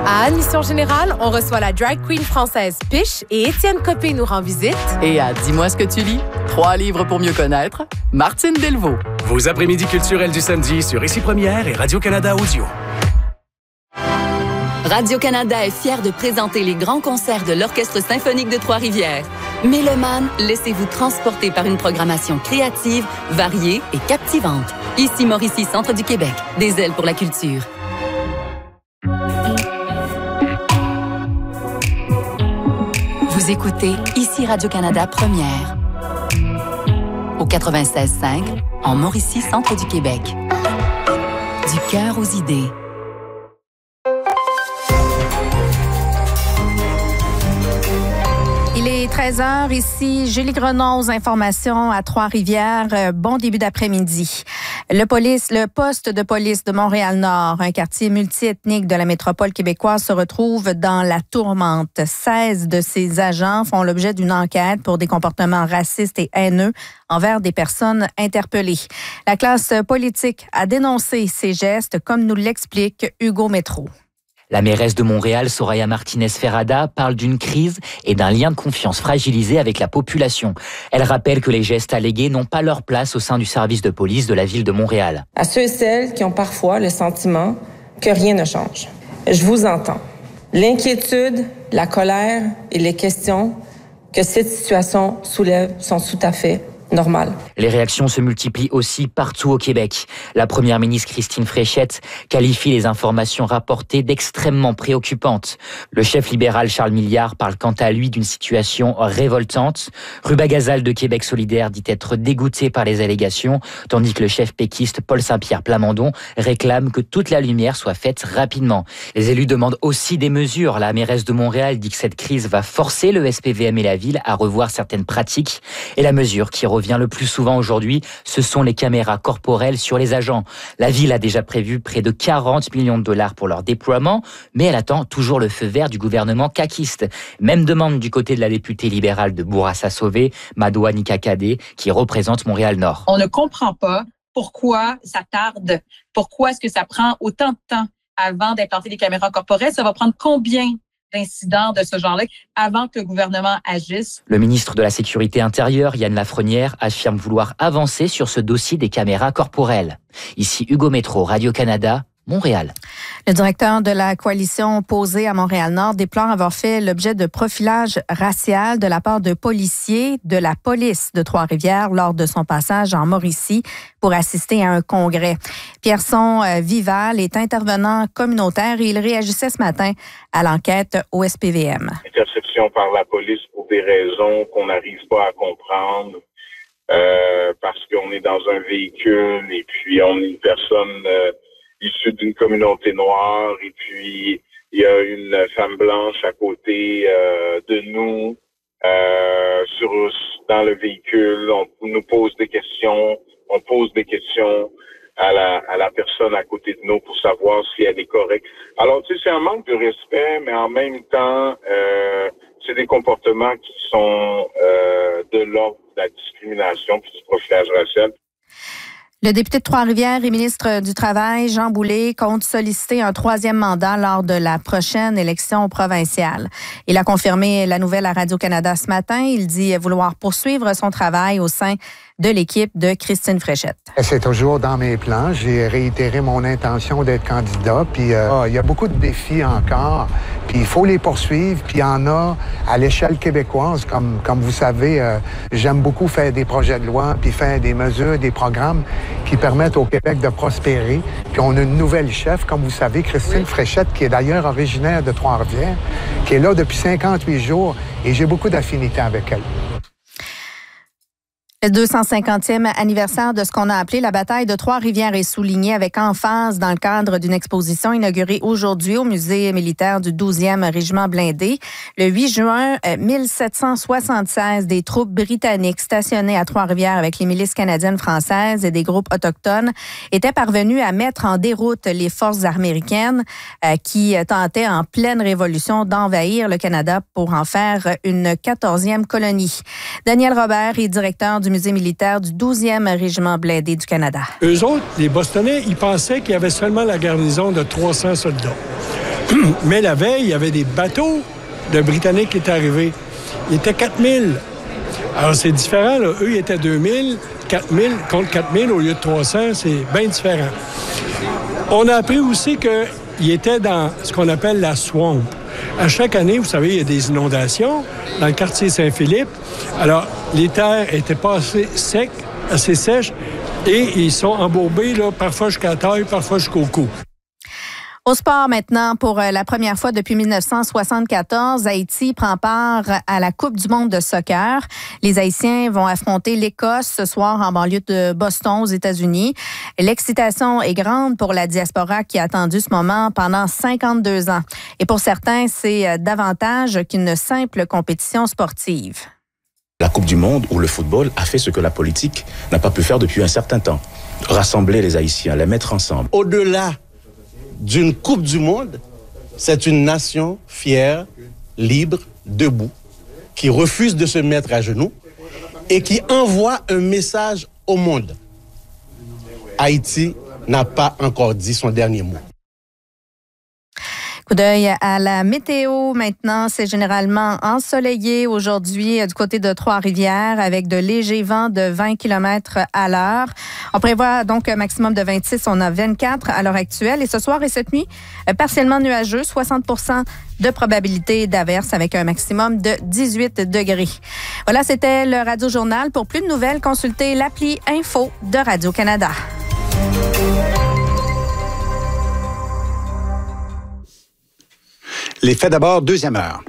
À Admission Générale, on reçoit la drag queen française Piche et Étienne Copé nous rend visite. Et à Dis-moi ce que tu lis, 3 livres pour mieux connaître, Martine Delvaux. Vos après-midi culturels du samedi sur Ici Première et Radio-Canada Audio. Radio-Canada est fier de présenter les grands concerts de l'Orchestre symphonique de Trois-Rivières. Mélomanes, laissez-vous transporter par une programmation créative, variée et captivante. Ici Mauricie, Centre du Québec. Des ailes pour la culture. Vous écoutez Ici Radio-Canada Première. Au 96.5, en Mauricie, Centre du Québec. Du cœur aux idées. Il est 13h, ici Julie Grenon aux informations à Trois-Rivières. Bon début d'après-midi. Le poste de police de Montréal-Nord, un quartier multiethnique de la métropole québécoise, se retrouve dans la tourmente. 16 de ses agents font l'objet d'une enquête pour des comportements racistes et haineux envers des personnes interpellées. La classe politique a dénoncé ces gestes, comme nous l'explique Hugo Métro. La mairesse de Montréal, Soraya Martinez-Ferrada, parle d'une crise et d'un lien de confiance fragilisé avec la population. Elle rappelle que les gestes allégués n'ont pas leur place au sein du service de police de la ville de Montréal. À ceux et celles qui ont parfois le sentiment que rien ne change, je vous entends. L'inquiétude, la colère et les questions que cette situation soulève sont tout à fait normales. Les réactions se multiplient aussi partout au Québec. La première ministre Christine Fréchette qualifie les informations rapportées d'extrêmement préoccupantes. Le chef libéral Charles Milliard parle quant à lui d'une situation révoltante. Ruba Gazal de Québec solidaire dit être dégoûté par les allégations, tandis que le chef péquiste Paul Saint-Pierre Plamondon réclame que toute la lumière soit faite rapidement. Les élus demandent aussi des mesures. La mairesse de Montréal dit que cette crise va forcer le SPVM et la ville à revoir certaines pratiques. Et la mesure qui revient le plus souvent aujourd'hui, ce sont les caméras corporelles sur les agents. La ville a déjà prévu près de 40 millions de dollars pour leur déploiement, mais elle attend toujours le feu vert du gouvernement caquiste. Même demande du côté de la députée libérale de Bourassa-Sauvé, Madoua Nikakadé, qui représente Montréal-Nord. On ne comprend pas pourquoi ça tarde, pourquoi est-ce que ça prend autant de temps avant d'implanter des caméras corporelles. Ça va prendre combien d'incidents de ce genre-là avant que le gouvernement agisse? Le ministre de la Sécurité intérieure, Yann Lafrenière, affirme vouloir avancer sur ce dossier des caméras corporelles. Ici Hugo Métro, Radio-Canada, Montréal. Le directeur de la coalition opposée à Montréal-Nord déplore avoir fait l'objet de profilage racial de la part de policiers de la police de Trois-Rivières lors de son passage en Mauricie pour assister à un congrès. Pierson Vival est intervenant communautaire et il réagissait ce matin à l'enquête au SPVM. Interception par la police pour des raisons qu'on n'arrive pas à comprendre parce qu'on est dans un véhicule et puis on est une personne issue d'une communauté noire et puis il y a une femme blanche à côté de nous dans le véhicule. On nous pose des questions, on pose des questions à la personne à côté de nous pour savoir si elle est correcte. Alors, tu sais, c'est un manque de respect, mais en même temps, c'est des comportements qui sont de l'ordre de la discrimination puis du profilage racial. Le député de Trois-Rivières et ministre du Travail, Jean Boulet, compte solliciter un 3e mandat lors de la prochaine élection provinciale. Il a confirmé la nouvelle à Radio-Canada ce matin. Il dit vouloir poursuivre son travail au sein de l'équipe de Christine Fréchette. C'est toujours dans mes plans. J'ai réitéré mon intention d'être candidat. Puis il y a beaucoup de défis encore. Puis il faut les poursuivre. Puis il y en a à l'échelle québécoise. Comme vous savez, j'aime beaucoup faire des projets de loi, puis faire des mesures, des programmes qui permettent au Québec de prospérer. Puis on a une nouvelle chef, comme vous savez, Christine Fréchette, qui est d'ailleurs originaire de Trois-Rivières, qui est là depuis 58 jours. Et j'ai beaucoup d'affinités avec elle. Le 250e anniversaire de ce qu'on a appelé la bataille de Trois-Rivières est souligné avec emphase dans le cadre d'une exposition inaugurée aujourd'hui au musée militaire du 12e régiment blindé. Le 8 juin 1776, des troupes britanniques stationnées à Trois-Rivières avec les milices canadiennes, françaises et des groupes autochtones étaient parvenus à mettre en déroute les forces américaines qui tentaient en pleine révolution d'envahir le Canada pour en faire une 14e colonie. Daniel Robert est directeur du musée militaire du 12e régiment blindé du Canada. Eux autres, les Bostonnais, ils pensaient qu'il y avait seulement la garnison de 300 soldats. Mais la veille, il y avait des bateaux de Britanniques qui étaient arrivés. Il était 4000. Alors, c'est différent, là. Eux, ils étaient 2000, 4000 contre 4000 au lieu de 300. C'est bien différent. On a appris aussi qu'ils étaient dans ce qu'on appelle la swamp. À chaque année, vous savez, il y a des inondations dans le quartier Saint-Philippe. Alors, les terres étaient pas assez sèches, et ils sont embourbés, là, parfois jusqu'à la taille, parfois jusqu'au cou. Au sport maintenant, pour la première fois depuis 1974, Haïti prend part à la Coupe du monde de soccer. Les Haïtiens vont affronter l'Écosse ce soir en banlieue de Boston aux États-Unis. L'excitation est grande pour la diaspora qui a attendu ce moment pendant 52 ans. Et pour certains, c'est davantage qu'une simple compétition sportive. La Coupe du monde où le football a fait ce que la politique n'a pas pu faire depuis un certain temps. Rassembler les Haïtiens, les mettre ensemble. Au-delà d'une Coupe du monde, c'est une nation fière, libre, debout, qui refuse de se mettre à genoux et qui envoie un message au monde. Haïti n'a pas encore dit son dernier mot. Coup d'œil à la météo maintenant. C'est généralement ensoleillé aujourd'hui du côté de Trois-Rivières avec de légers vents de 20 km à l'heure. On prévoit donc un maximum de 26. On a 24 à l'heure actuelle. Et ce soir et cette nuit, partiellement nuageux, 60% de probabilité d'averse avec un maximum de 18 degrés. Voilà, c'était le Radio Journal. Pour plus de nouvelles, consultez l'appli Info de Radio-Canada. Les faits d'abord, deuxième heure.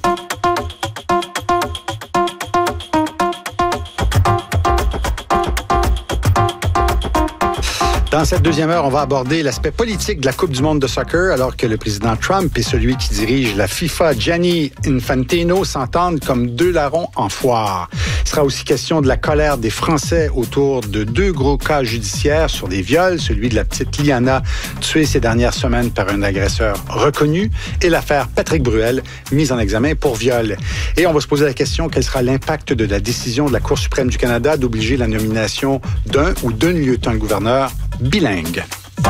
Dans cette deuxième heure, on va aborder l'aspect politique de la Coupe du monde de soccer alors que le président Trump et celui qui dirige la FIFA, Gianni Infantino, s'entendent comme deux larrons en foire. Il sera aussi question de la colère des Français autour de deux gros cas judiciaires sur des viols, celui de la petite Liana, tuée ces dernières semaines par un agresseur reconnu, et l'affaire Patrick Bruel, mise en examen pour viol. Et on va se poser la question, quel sera l'impact de la décision de la Cour suprême du Canada d'obliger la nomination d'un ou d'une lieutenant-gouverneur bilingue.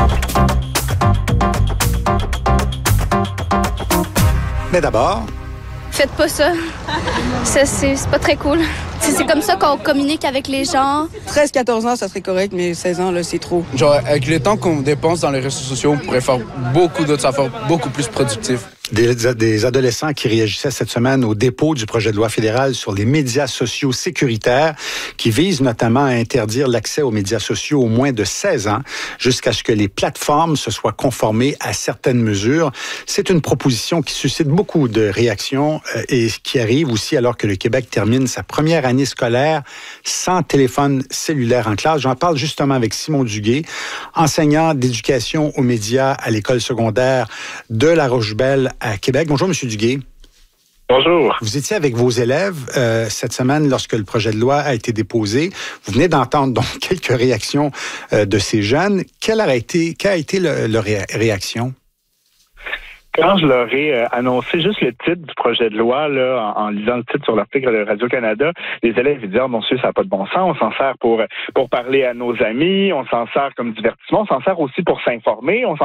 Mais d'abord... Faites pas ça. C'est pas très cool. C'est comme ça qu'on communique avec les gens. 13-14 ans, ça serait correct, mais 16 ans, là, c'est trop. Genre, avec le temps qu'on dépense dans les réseaux sociaux, on pourrait faire beaucoup d'autres affaires beaucoup plus productives. Des adolescents qui réagissaient cette semaine au dépôt du projet de loi fédéral sur les médias sociaux sécuritaires qui vise notamment à interdire l'accès aux médias sociaux aux moins de 16 ans jusqu'à ce que les plateformes se soient conformées à certaines mesures. C'est une proposition qui suscite beaucoup de réactions et qui arrive aussi alors que le Québec termine sa première année scolaire sans téléphone cellulaire en classe. J'en parle justement avec Simon Duguay, enseignant d'éducation aux médias à l'école secondaire de La Roche-Belle à Québec. Bonjour, M. Duguay. Bonjour. Vous étiez avec vos élèves cette semaine lorsque le projet de loi a été déposé. Vous venez d'entendre donc quelques réactions de ces jeunes. Quelle a été leur réaction? Quand je leur ai annoncé juste le titre du projet de loi, là, en lisant le titre sur l'article de Radio-Canada, les élèves disaient « Oh mon Dieu, ça n'a pas de bon sens, on s'en sert pour parler à nos amis, on s'en sert comme divertissement, on s'en sert aussi pour s'informer, on s'en